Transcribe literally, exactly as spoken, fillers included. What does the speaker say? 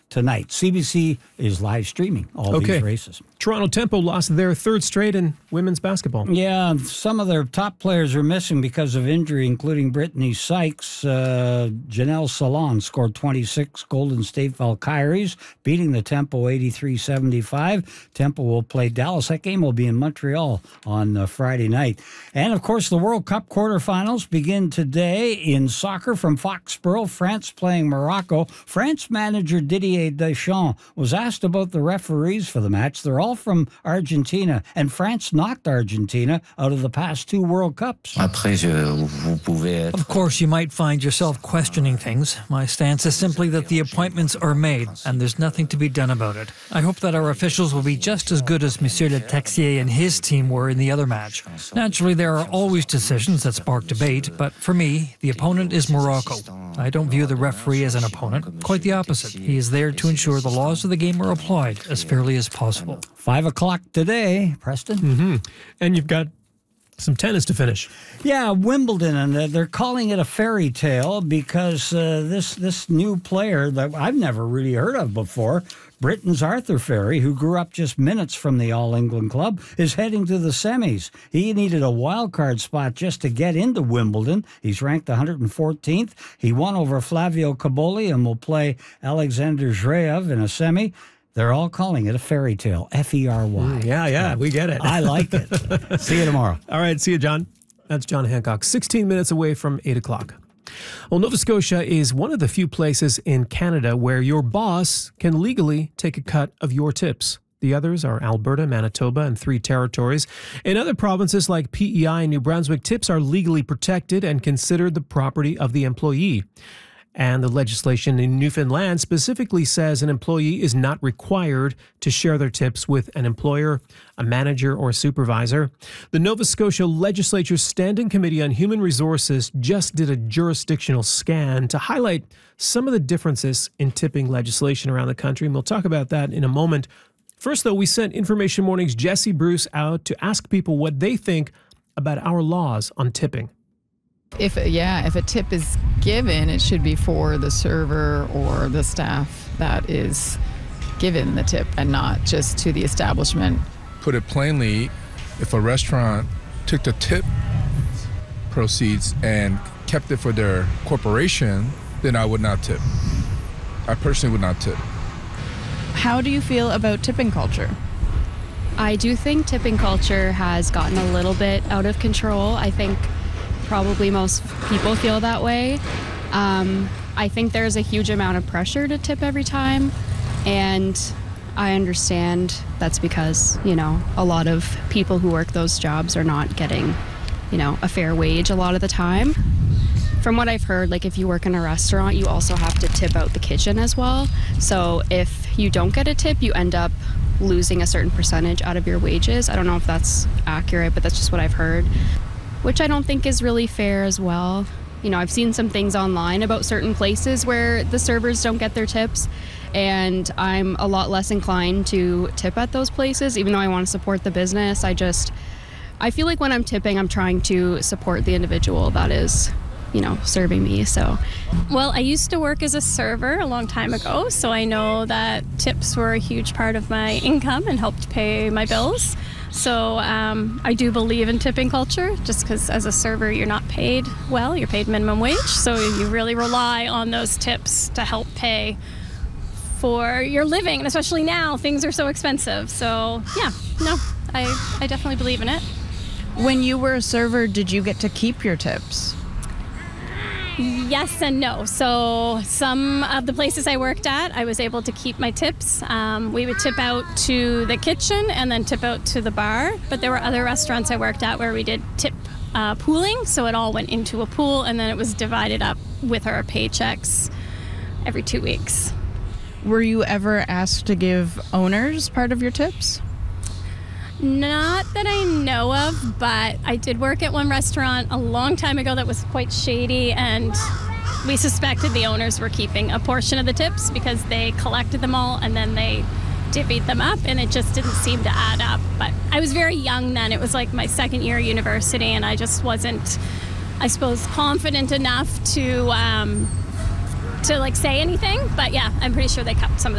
tonight. C B C is live streaming all okay. these races. Toronto Tempo lost their third straight in women's basketball. Yeah, some of their top players are missing because of injury, including Brittany Sykes. Uh, Janelle Salon scored twenty-six. Golden State Valkyries beating the Tempo eighty-three seventy-five. Tempo will play Dallas. That game will be in Montreal on uh, Friday night. And, of course, the World Cup quarterfinals begin today in soccer from Foxborough. France playing Morocco. France manager Didier Deschamps was asked about the referees for the match. They're all from Argentina, and France knocked Argentina out of the past two World Cups. Of course, you might find yourself questioning things. My stance is simply that the appointments are made, and there's nothing to be done about it. I hope that our officials will be just as good as Monsieur Le Texier and his team were in the other match. Naturally, there are always decisions that spark debate, but for me, the opponent is Morocco. I don't view the referee as an opponent. Quite the opposite. He is there to ensure the laws of the game are applied as fairly as possible. Five o'clock today, Preston. Mm-hmm. And you've got some tennis to finish. Yeah, Wimbledon, and they're calling it a fairy tale because uh, this this new player that I've never really heard of before, Britain's Arthur Ferry, who grew up just minutes from the All England Club, is heading to the semis. He needed a wild card spot just to get into Wimbledon. He's ranked one hundred fourteenth. He won over Flavio Cobolli and will play Alexander Zverev in a semi. They're all calling it a fairy tale, F E R Y. Mm, yeah, yeah, we get it. I like it. See you tomorrow. All right, see you, John. That's John Hancock, sixteen minutes away from eight o'clock. Well, Nova Scotia is one of the few places in Canada where your boss can legally take a cut of your tips. The others are Alberta, Manitoba, and three territories. In other provinces like P E I and New Brunswick, tips are legally protected and considered the property of the employee. And the legislation in Newfoundland specifically says an employee is not required to share their tips with an employer, a manager, or a supervisor. The Nova Scotia Legislature's Standing Committee on Human Resources just did a jurisdictional scan to highlight some of the differences in tipping legislation around the country, and we'll talk about that in a moment. First, though, we sent Information Morning's Jesse Bruce out to ask people what they think about our laws on tipping. If yeah, if a tip is given, it should be for the server or the staff that is given the tip and not just to the establishment. Put it plainly, if a restaurant took the tip proceeds and kept it for their corporation, then I would not tip. I personally would not tip. How do you feel about tipping culture? I do think tipping culture has gotten a little bit out of control. I think probably most people feel that way. Um, I think there's a huge amount of pressure to tip every time, and I understand that's because, you know, a lot of people who work those jobs are not getting, you know, a fair wage a lot of the time. From what I've heard, like if you work in a restaurant, you also have to tip out the kitchen as well. So if you don't get a tip, you end up losing a certain percentage out of your wages. I don't know if that's accurate, but that's just what I've heard, which I don't think is really fair as well. You know, I've seen some things online about certain places where the servers don't get their tips, and I'm a lot less inclined to tip at those places, even though I want to support the business. I just, I feel like when I'm tipping, I'm trying to support the individual that is, you know, serving me, so. Well, I used to work as a server a long time ago, so I know that tips were a huge part of my income and helped pay my bills. So um, I do believe in tipping culture, just because as a server you're not paid well, you're paid minimum wage, so you really rely on those tips to help pay for your living, and especially now things are so expensive. So yeah, no, I, I definitely believe in it. When you were a server, did you get to keep your tips? Yes and no. So some of the places I worked at, I was able to keep my tips. Um, we would tip out to the kitchen and then tip out to the bar. But there were other restaurants I worked at where we did tip uh, pooling. So it all went into a pool and then it was divided up with our paychecks every two weeks. Were you ever asked to give owners part of your tips? Not that I know of, but I did work at one restaurant a long time ago that was quite shady, and we suspected the owners were keeping a portion of the tips because they collected them all and then they divvied them up, and it just didn't seem to add up. But I was very young then. It was like my second year of university, and I just wasn't, I suppose, confident enough to um, to like say anything. But yeah, I'm pretty sure they kept some of the